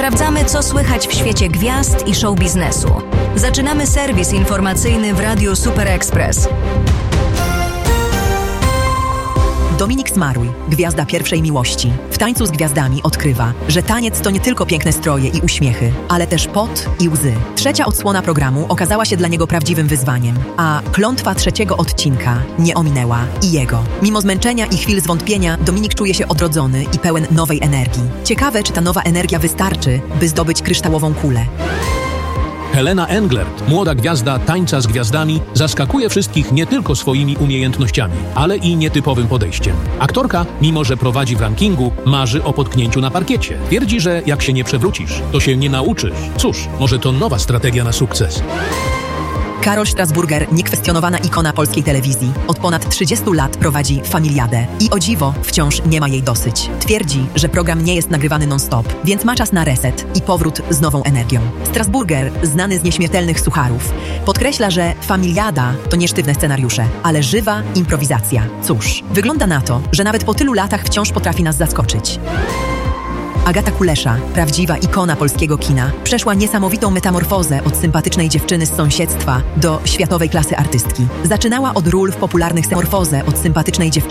Sprawdzamy, co słychać w świecie gwiazd i show biznesu. Zaczynamy serwis informacyjny w Radiu Super Express. Dominik Smaruj, gwiazda pierwszej miłości, w Tańcu z Gwiazdami odkrywa, że taniec to nie tylko piękne stroje i uśmiechy, ale też pot i łzy. Trzecia odsłona programu okazała się dla niego prawdziwym wyzwaniem, a klątwa trzeciego odcinka nie ominęła i jego. Mimo zmęczenia i chwil zwątpienia, Dominik czuje się odrodzony i pełen nowej energii. Ciekawe, czy ta nowa energia wystarczy, by zdobyć kryształową kulę. Helena Englert, młoda gwiazda Tańca z Gwiazdami, zaskakuje wszystkich nie tylko swoimi umiejętnościami, ale i nietypowym podejściem. Aktorka, mimo że prowadzi w rankingu, marzy o potknięciu na parkiecie. Twierdzi, że jak się nie przewrócisz, to się nie nauczysz. Cóż, może to nowa strategia na sukces. Karol Strasburger, niekwestionowana ikona polskiej telewizji, od ponad 30 lat prowadzi Familiadę i o dziwo wciąż nie ma jej dosyć. Twierdzi, że program nie jest nagrywany non-stop, więc ma czas na reset i powrót z nową energią. Strasburger, znany z nieśmiertelnych sucharów, podkreśla, że Familiada to nie sztywne scenariusze, ale żywa improwizacja. Cóż, wygląda na to, że nawet po tylu latach wciąż potrafi nas zaskoczyć. Agata Kulesza, prawdziwa ikona polskiego kina, przeszła niesamowitą metamorfozę od sympatycznej dziewczyny z sąsiedztwa do światowej klasy artystki. Zaczynała od ról w popularnych od sympatycznej dziewczyny